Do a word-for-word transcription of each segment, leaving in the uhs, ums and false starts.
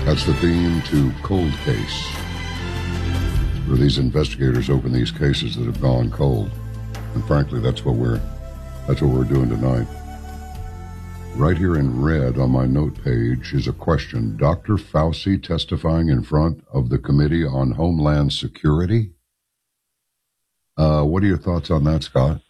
That's the theme to Cold Case, where these investigators open these cases that have gone cold. And frankly, that's what we're that's what we're doing tonight. Right here in red on my note page is a question. Doctor Fauci testifying in front of the Committee on Homeland Security. Uh, what are your thoughts on that, Scott?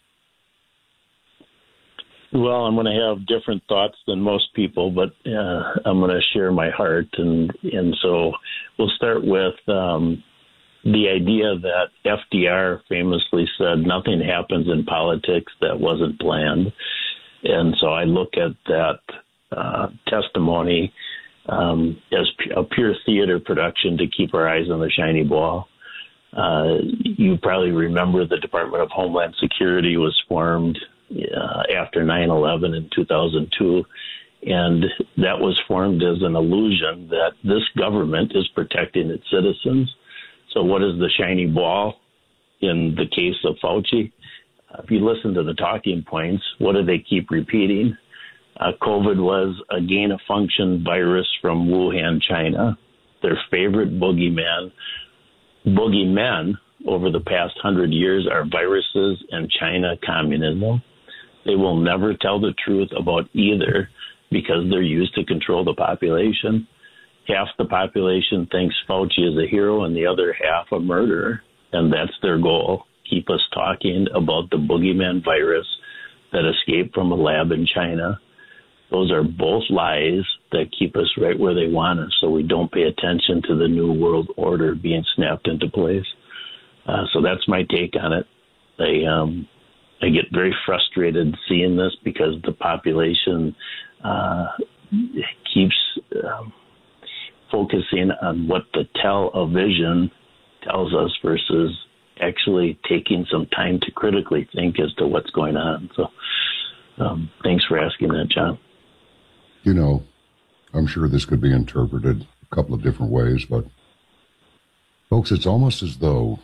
Well, I'm going to have different thoughts than most people, but uh, I'm going to share my heart. And, and so we'll start with um, the idea that F D R famously said nothing happens in politics that wasn't planned. And so I look at that uh, testimony um, as a pure theater production to keep our eyes on the shiny ball. Uh, you probably remember the Department of Homeland Security was formed uh, after nine eleven in two thousand two. And that was formed as an illusion that this government is protecting its citizens. So what is the shiny ball in the case of Fauci? If you listen to the talking points, what do they keep repeating? Uh, COVID was a gain-of-function virus from Wuhan, China. Their favorite boogeyman. Boogeymen over the past hundred years are viruses and China communism. They will never tell the truth about either because they're used to control the population. Half the population thinks Fauci is a hero and the other half a murderer, and that's their goal. Keep us talking about the boogeyman virus that escaped from a lab in China. Those are both lies that keep us right where they want us, so we don't pay attention to the new world order being snapped into place. Uh, so that's my take on it. I, um, I get very frustrated seeing this because the population uh, keeps um, focusing on what the television tells us versus actually taking some time to critically think as to what's going on. So um, thanks for asking that, John. You know, I'm sure this could be interpreted a couple of different ways, but folks, it's almost as though,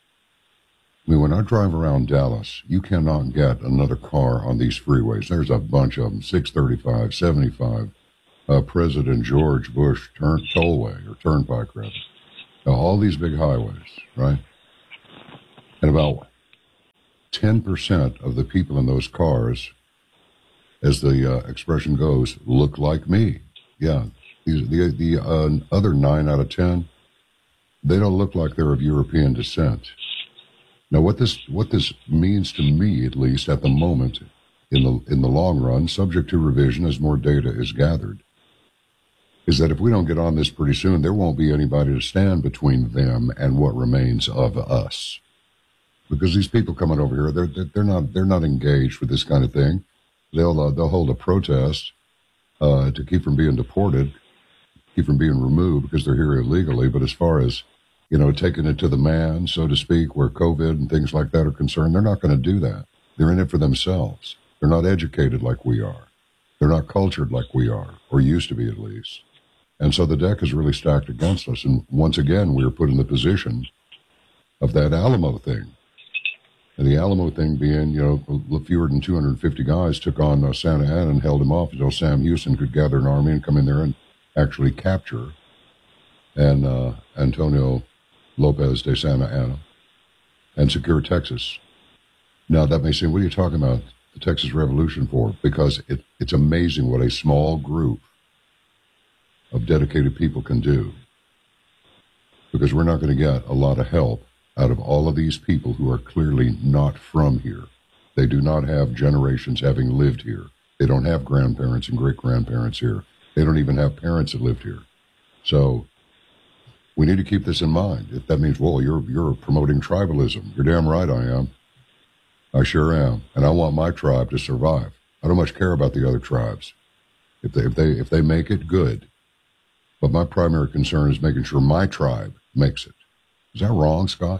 I mean, when I drive around Dallas, you cannot get another car on these freeways. There's a bunch of them, six thirty-five, seventy-five, uh, President George Bush turn, tollway or turnpike, rather. Now, all these big highways, right? And about ten percent of the people in those cars, as the uh, expression goes, look like me. Yeah, the, the, the uh, other nine out of ten, they don't look like they're of European descent. Now, what this what this means to me, at least at the moment, in the in the long run, subject to revision as more data is gathered, is that if we don't get on this pretty soon, there won't be anybody to stand between them and what remains of us. Because these people coming over here, they're they're not they're not engaged with this kind of thing. They'll uh, they'll hold a protest uh, to keep from being deported, keep from being removed because they're here illegally. But as far as, you know, taking it to the man, so to speak, where COVID and things like that are concerned, they're not going to do that. They're in it for themselves. They're not educated like we are. They're not cultured like we are, or used to be at least. And so the deck is really stacked against us. And once again, we are put in the position of that Alamo thing. And the Alamo thing being, you know, fewer than two hundred fifty guys took on uh, Santa Ana and held him off until Sam Houston could gather an army and come in there and actually capture and uh, Antonio Lopez de Santa Ana and secure Texas. Now, that may seem, what are you talking about the Texas Revolution for? Because it, it's amazing what a small group of dedicated people can do. Because we're not going to get a lot of help out of all of these people who are clearly not from here. They do not have generations having lived here. They don't have grandparents and great-grandparents here. They don't even have parents that lived here. So we need to keep this in mind. If that means, well, you're you're promoting tribalism. You're damn right I am. I sure am. And I want my tribe to survive. I don't much care about the other tribes. If they if they if they make it, good. But my primary concern is making sure my tribe makes it. Is that wrong, Scott?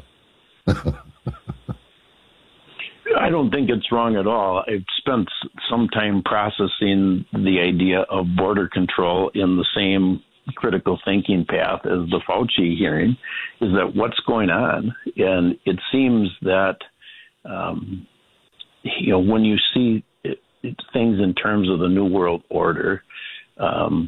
I don't think it's wrong at all. I've spent some time processing the idea of border control in the same critical thinking path as the Fauci hearing, is that what's going on? And it seems that, um, you know, when you see it, it, things in terms of the New World Order, um,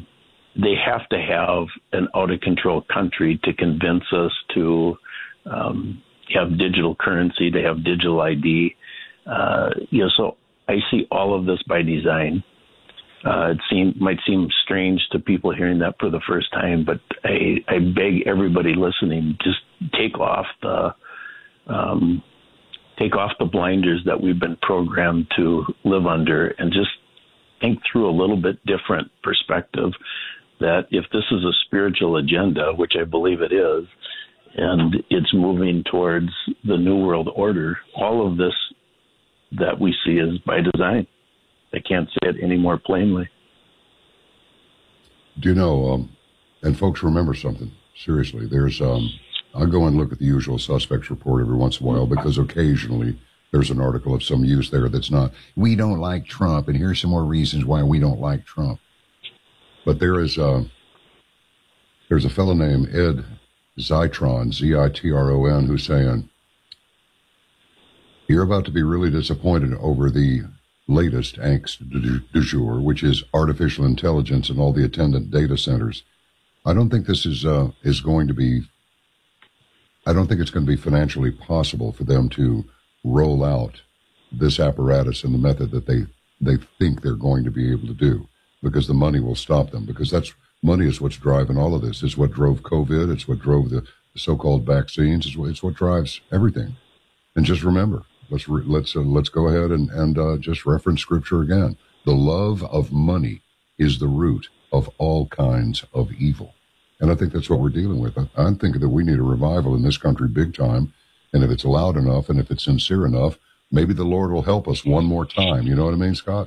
they have to have an out-of-control country to convince us to um, have digital currency, to have digital I D. Uh, you know, so I see all of this by design. Uh, it seem, might seem strange to people hearing that for the first time, but I, I beg everybody listening, just take off the um, take off the blinders that we've been programmed to live under, and just think through a little bit different perspective. That if this is a spiritual agenda, which I believe it is, and it's moving towards the New World Order, all of this that we see is by design. I can't say it any more plainly. Do you know, um, and folks, remember something, seriously, there's, um, I go and look at the Usual Suspects report every once in a while, because occasionally there's an article of some use there that's not, we don't like Trump, and here's some more reasons why we don't like Trump. But there is, uh, there's a fellow named Ed Zitron, Z I T R O N, who's saying, you're about to be really disappointed over the latest angst du jour, which is artificial intelligence and all the attendant data centers. I don't think this is uh, is going to be, I don't think it's going to be financially possible for them to roll out this apparatus in the method that they, they think they're going to be able to do, because the money will stop them, because that's money is what's driving all of this. It's what drove COVID. It's what drove the, the so-called vaccines. It's what, it's what drives everything. And just remember, Let's re- let's uh, let's go ahead and and uh, just reference scripture again. The love of money is the root of all kinds of evil, and I think that's what we're dealing with. I, I'm thinking that we need a revival in this country, big time. And if it's loud enough, and if it's sincere enough, maybe the Lord will help us one more time. You know what I mean, Scott?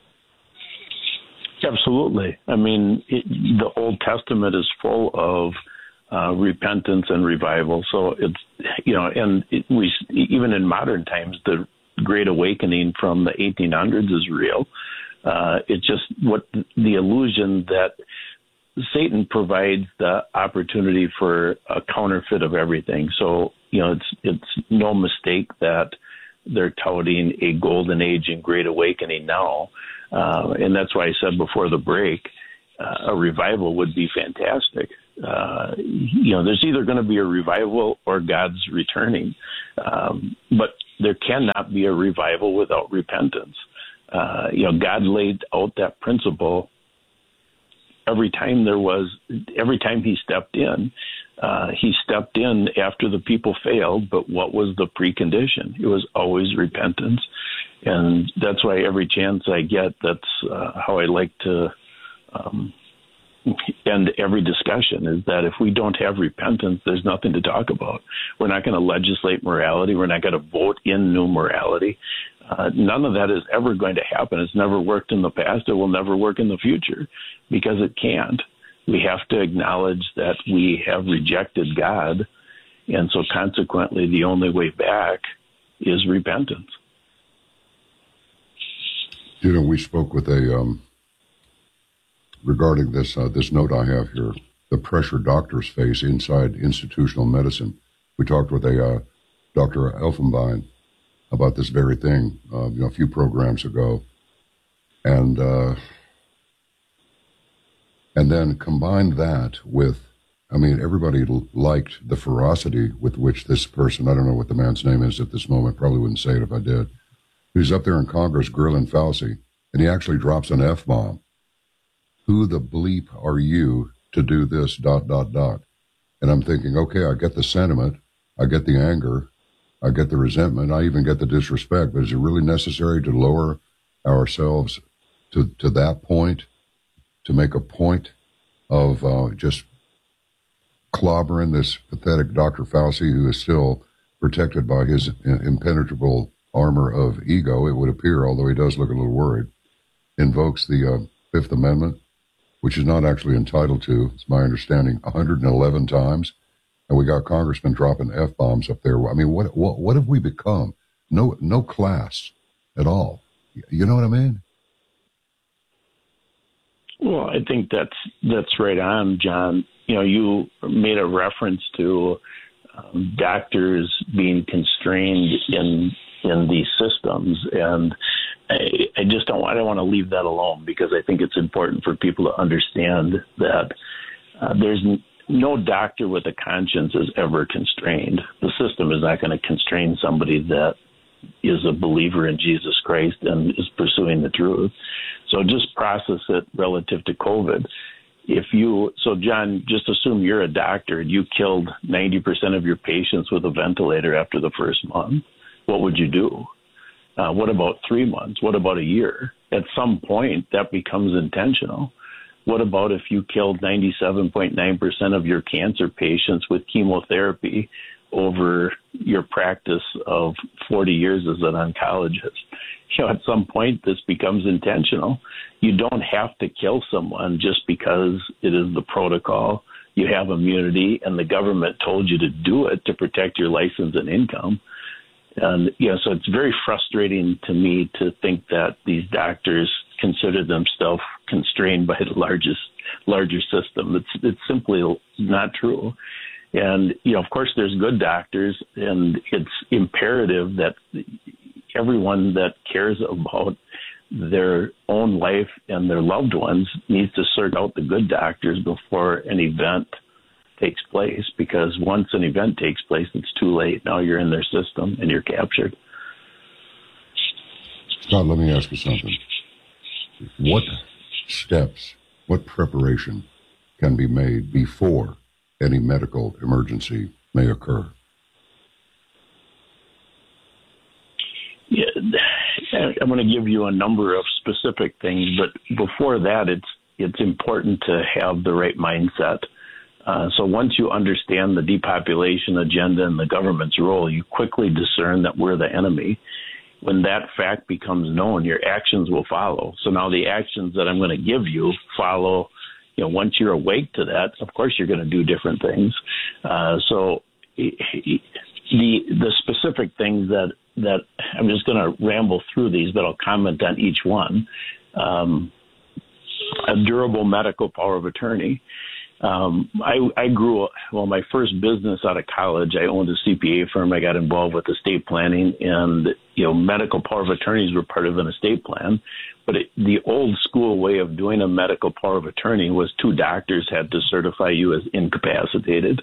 Absolutely. I mean, it, the Old Testament is full of Uh, repentance and revival. So it's, you know, and it, we, even in modern times, the Great Awakening from the eighteen hundreds is real. Uh, it's just what the illusion that Satan provides the opportunity for a counterfeit of everything. So, you know, it's, it's no mistake that they're touting a golden age and Great Awakening now. Uh, and that's why I said before the break, uh, a revival would be fantastic. Uh, you know, there's either going to be a revival or God's returning. Um, but there cannot be a revival without repentance. Uh, you know, God laid out that principle every time there was, every time he stepped in. Uh, he stepped in after the people failed, but what was the precondition? It was always repentance. And that's why every chance I get, that's uh, how I like to um end every discussion, is that if we don't have repentance, there's nothing to talk about. We're not going to legislate morality. We're not going to vote in new morality. Uh, none of that is ever going to happen. It's never worked in the past. It will never work in the future, because it can't. We have to acknowledge that we have rejected God, and so consequently the only way back is repentance. You know, we spoke with a... Um regarding this uh, this note I have here, the pressure doctors face inside institutional medicine. We talked with a uh, Doctor Elfenbein about this very thing uh, you know, a few programs ago. And, uh, and then combine that with, I mean, everybody l- liked the ferocity with which this person, I don't know what the man's name is at this moment, probably wouldn't say it if I did, who's up there in Congress grilling Fauci, and he actually drops an F-bomb. Who the bleep are you to do this, dot, dot, dot? And I'm thinking, okay, I get the sentiment, I get the anger, I get the resentment, I even get the disrespect, but is it really necessary to lower ourselves to, to that point, to make a point of uh, just clobbering this pathetic Doctor Fauci, who is still protected by his impenetrable armor of ego, it would appear, although he does look a little worried, invokes the uh, Fifth Amendment, which is not actually entitled to, it's my understanding, one hundred eleven times. And we got congressmen dropping F-bombs up there. I mean, what what what have we become? No no class at all. You know what I mean? Well, I think that's that's right on, John. You know, you made a reference to um, doctors being constrained in in these systems, and I, I just don't, I don't want to leave that alone, because I think it's important for people to understand that uh, there's n- no doctor with a conscience is ever constrained. The system is not going to constrain somebody that is a believer in Jesus Christ and is pursuing the truth. So just process it relative to COVID. If you, so John, just assume you're a doctor and you killed ninety percent of your patients with a ventilator after the first month. What would you do? Uh, what about three months? What about a year? At some point, that becomes intentional. What about if you killed ninety-seven point nine percent of your cancer patients with chemotherapy over your practice of forty years as an oncologist? You know, at some point, this becomes intentional. You don't have to kill someone just because it is the protocol. You have immunity, and the government told you to do it to protect your license and income. And, you know, so it's very frustrating to me to think that these doctors consider themselves constrained by the largest, larger system. It's, it's simply not true. And, you know, of course, there's good doctors, and it's imperative that everyone that cares about their own life and their loved ones needs to search out the good doctors before an event takes place, because once an event takes place, it's too late. Now you're in their system and you're captured. Scott, let me ask you something. What steps, what preparation can be made before any medical emergency may occur? Yeah, I'm going to give you a number of specific things, but before that, it's it's important to have the right mindset. Uh, so once you understand the depopulation agenda and the government's role, you quickly discern that we're the enemy. When that fact becomes known, your actions will follow. So now the actions that I'm going to give you follow. You know, once you're awake to that, of course you're going to do different things. Uh, so the the specific things that that I'm just going to ramble through these, but I'll comment on each one. Um, a durable medical power of attorney. Um, I, I grew up, well, my first business out of college, I owned a C P A firm. I got involved with estate planning, and, you know, medical power of attorneys were part of an estate plan. But it, the old school way of doing a medical power of attorney was two doctors had to certify you as incapacitated.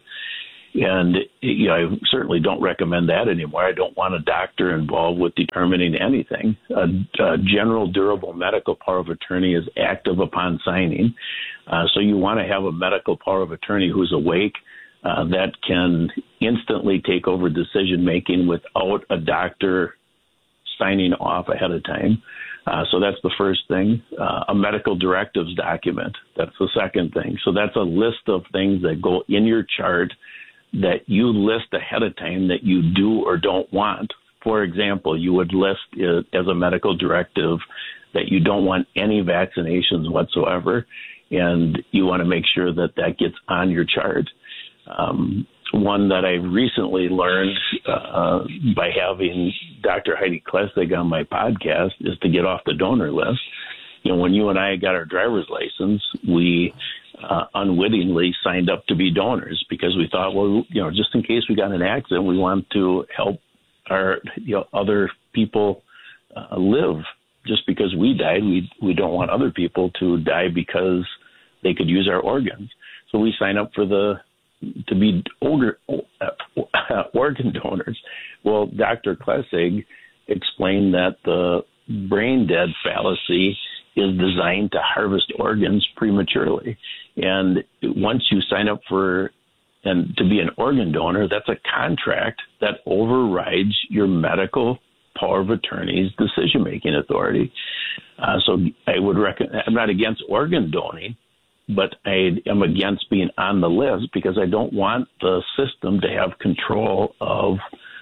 And, you know, I certainly don't recommend that anymore. I don't want a doctor involved with determining anything. A, a general durable medical power of attorney is active upon signing. Uh, so you want to have a medical power of attorney who's awake, uh, that can instantly take over decision-making without a doctor signing off ahead of time. Uh, so that's the first thing. Uh, a medical directives document. That's the second thing. So that's a list of things that go in your chart that you list ahead of time that you do or don't want. For example, you would list it as a medical directive that you don't want any vaccinations whatsoever, and you want to make sure that that gets on your chart. Um, one that I recently learned uh, by having Doctor Heidi Klessig on my podcast is to get off the donor list. You know, when you and I got our driver's license, we uh, unwittingly signed up to be donors because we thought, well, you know, just in case we got in an accident, we want to help our, you know, other people uh, live. Just because we died, we we don't want other people to die because they could use our organs. So we sign up for the to be older, uh, organ donors. Well, Doctor Klessig explained that the brain dead fallacy is designed to harvest organs prematurely. And once you sign up for and to be an organ donor, that's a contract that overrides your medical power of attorney's decision-making authority. Uh, so I would recommend, I'm not against organ donating, but I am against being on the list because I don't want the system to have control of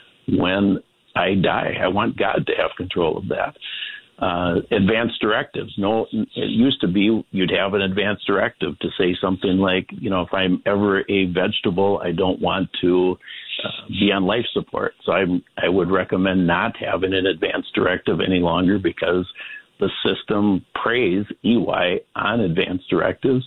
when I die. I want God to have control of that. Uh, advanced directives. No, it used to be you'd have an advanced directive to say something like, you know, if I'm ever a vegetable, I don't want to uh, be on life support. So I I would recommend not having an advanced directive any longer because the system preys E Y on advanced directives.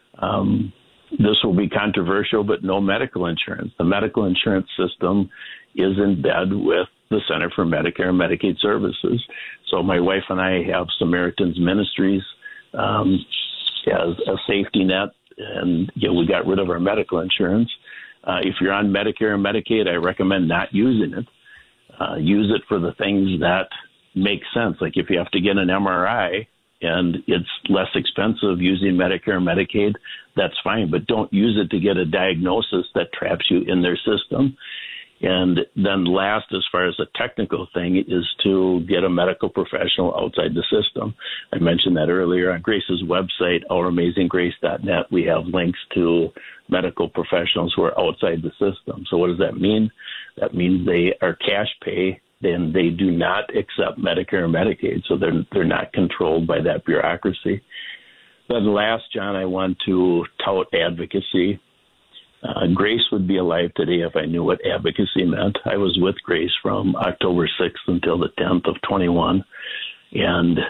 Um, this will be controversial, but no medical insurance. The medical insurance system is in bed with the Center for Medicare and Medicaid Services. So my wife and I have Samaritan's Ministries um, as a safety net, and you know, we got rid of our medical insurance. Uh, if you're on Medicare and Medicaid, I recommend not using it. Uh, use it for the things that make sense. Like if you have to get an M R I and it's less expensive using Medicare and Medicaid, that's fine. But don't use it to get a diagnosis that traps you in their system. And then last, as far as the technical thing, is to get a medical professional outside the system. I mentioned that earlier. On Grace's website, our amazing grace dot net, we have links to medical professionals who are outside the system. So what does that mean? That means they are cash pay, then they do not accept Medicare and Medicaid, so they're, they're not controlled by that bureaucracy. Then last, John, I want to tout advocacy. Uh, Grace would be alive today if I knew what advocacy meant. I was with Grace from October sixth until the tenth of twenty-one, and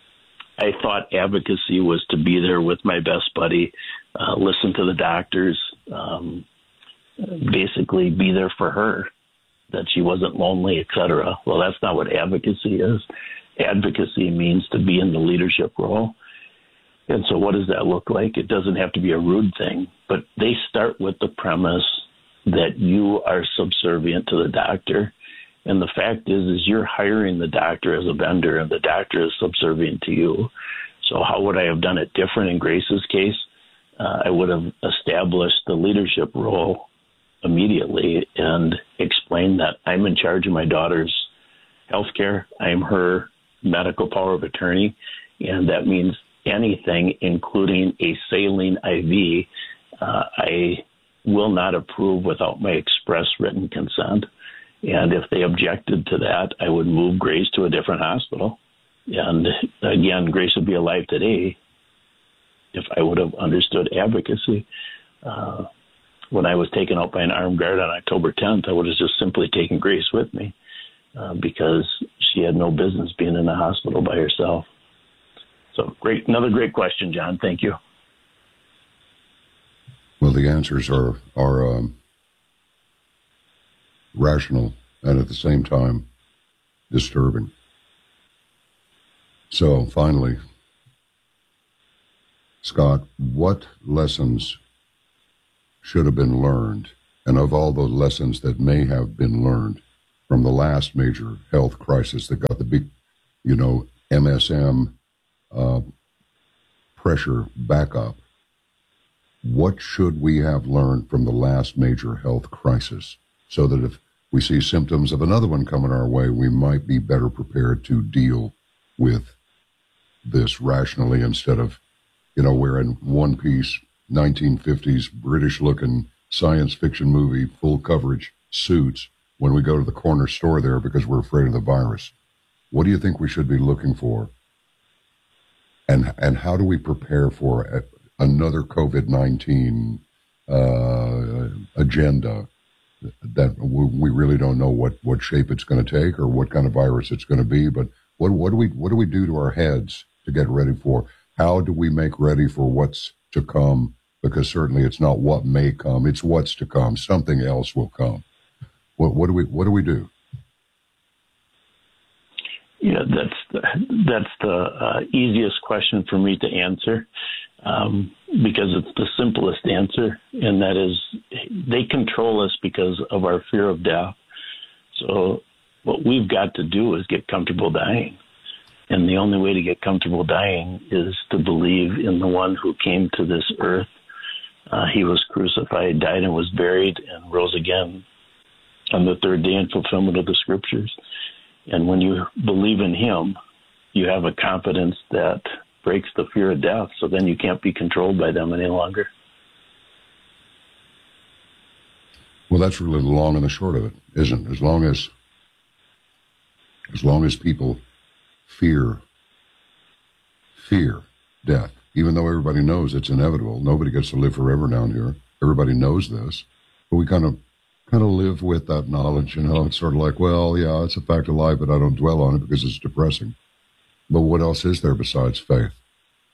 I thought advocacy was to be there with my best buddy, uh, listen to the doctors, um, basically be there for her, that she wasn't lonely, et cetera. Well, that's not what advocacy is. Advocacy means to be in the leadership role. And so what does that look like? It doesn't have to be a rude thing, but they start with the premise that you are subservient to the doctor. And the fact is, is you're hiring the doctor as a vendor, and the doctor is subservient to you. So how would I have done it different in Grace's case? Uh, I would have established the leadership role immediately and explained that I'm in charge of my daughter's health care. I'm her medical power of attorney, and that means anything, including a saline I V, uh, I will not approve without my express written consent. And if they objected to that, I would move Grace to a different hospital. And again, Grace would be alive today if I would have understood advocacy. Uh, when I was taken out by an armed guard on October tenth, I would have just simply taken Grace with me uh, because she had no business being in the hospital by herself. So great, another great question, John. Thank you. Well, the answers are are um, rational and at the same time disturbing. So finally, Scott, what lessons should have been learned, and of all the lessons that may have been learned from the last major health crisis that got the big, you know, M S M Uh, pressure back up, what should we have learned from the last major health crisis so that if we see symptoms of another one coming our way, we might be better prepared to deal with this rationally instead of, you know, we're in one piece nineteen fifties British looking science fiction movie, full coverage suits when we go to the corner store there because we're afraid of the virus. What do you think we should be looking for? And and how do we prepare for a, another COVID nineteen uh, agenda that we really don't know what, what shape it's going to take or what kind of virus it's going to be? But what what do we what do we do to our heads to get ready for? How do we make ready for what's to come? Because certainly it's not what may come; it's what's to come. Something else will come. What what do we what do we do? Yeah, that's the, that's the uh, easiest question for me to answer um, because it's the simplest answer, and that is they control us because of our fear of death. So what we've got to do is get comfortable dying, and the only way to get comfortable dying is to believe in the one who came to this earth. Uh, he was crucified, died, and was buried, and rose again on the third day in fulfillment of the Scriptures. And when you believe in him, you have a confidence that breaks the fear of death, so then you can't be controlled by them any longer. Well, that's really the long and the short of it, isn't it? As long as, as long as people fear, fear death, even though everybody knows it's inevitable, nobody gets to live forever down here. Everybody knows this, but we kind of kind of live with that knowledge, you know. It's sort of like, well, yeah, it's a fact of life, but I don't dwell on it because it's depressing. But what else is there besides faith?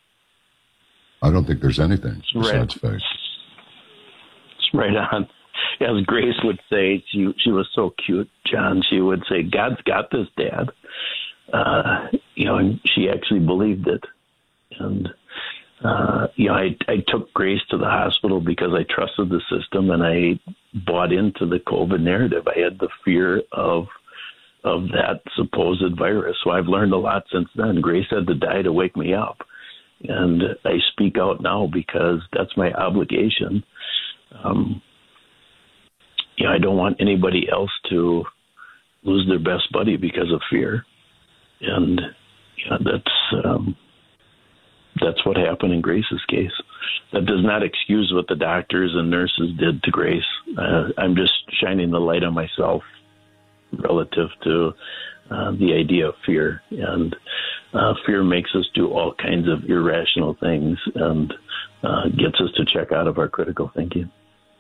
I don't think there's anything besides right. faith. It's right on. as Grace would say, she she was so cute, John. She would say, "God's got this, Dad." Uh, you know, and she actually believed it. And uh, you know, I I took Grace to the hospital because I trusted the system and I bought into the COVID narrative. I had the fear of of that supposed virus. So I've learned a lot since then. Grace had to die to wake me up. And I speak out now because that's my obligation. Um, you know, I don't want anybody else to lose their best buddy because of fear. And you know, that's um, that's what happened in Grace's case. That does not excuse what the doctors and nurses did to Grace. Uh, I'm just shining the light on myself relative to uh, the idea of fear. And uh, fear makes us do all kinds of irrational things and uh, gets us to check out of our critical thinking.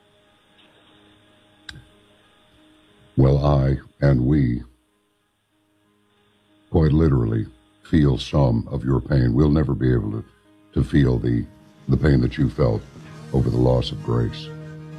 Well, I and we quite literally feel some of your pain. We'll never be able to, to feel the, the pain that you felt over the loss of Grace.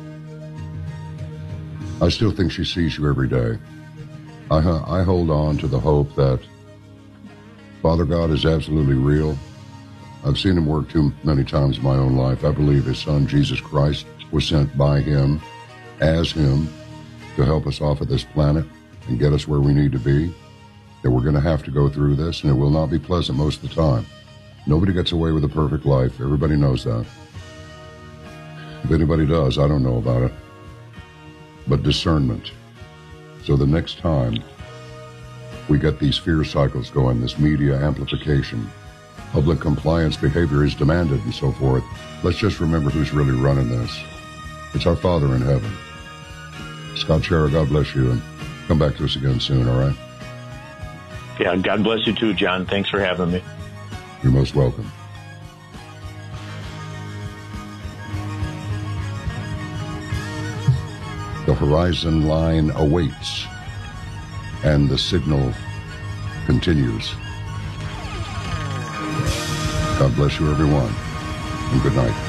I still think she sees you every day. I, I hold on to the hope that Father God is absolutely real. I've seen him work too many times in my own life. I believe his son, Jesus Christ, was sent by him, as him, to help us off of this planet and get us where we need to be. That we're going to have to go through this, and it will not be pleasant most of the time. Nobody gets away with a perfect life. Everybody knows that. If anybody does, I don't know about it. But discernment. So the next time we get these fear cycles going, this media amplification, public compliance behavior is demanded and so forth, let's just remember who's really running this. It's our Father in heaven. Scott Schara, God bless you, and come back to us again soon, all right? Yeah, God bless you too, John. Thanks for having me. You're most welcome. The horizon line awaits, and the signal continues. God bless you, everyone, and good night.